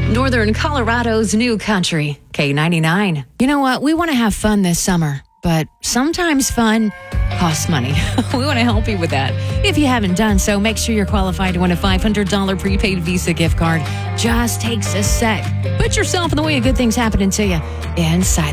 Northern Colorado's new country, K99. You know what? We want to have fun this summer, but sometimes fun costs money. We want to help you with that. If you haven't done so, make sure you're qualified to win a $500 prepaid Visa gift card. Just takes a sec. Put yourself in the way of good things happening to you inside